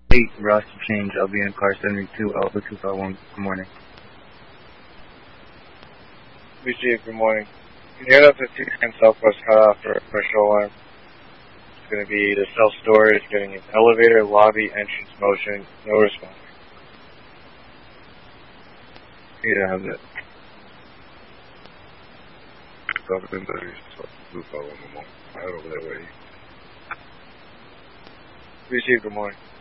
8, Ross Change, LBN car 72, Alpha 251, good morning. Received, good morning. Can you head up to 210 Southwest cutoff for a pressure alarm? It's going to be the self-storage, getting an elevator, lobby, entrance motion, no response. Yeah, I have that. Received, good morning.